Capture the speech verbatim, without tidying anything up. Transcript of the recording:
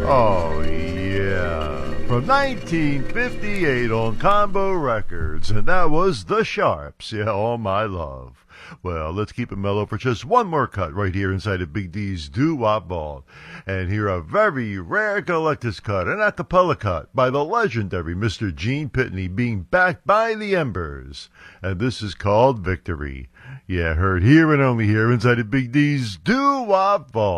Oh, yeah. From nineteen fifty-eight on Combo Records, and that was The Sharps, yeah, All My Love. Well, let's keep it mellow for just one more cut right here inside of Big D's Doo-Wop Vault. And hear a very rare collector's cut, an a cappella cut by the legendary Mister Gene Pitney, being backed by the Embers. And this is called Victory. Yeah, heard here and only here inside of Big D's Doo-Wop Vault.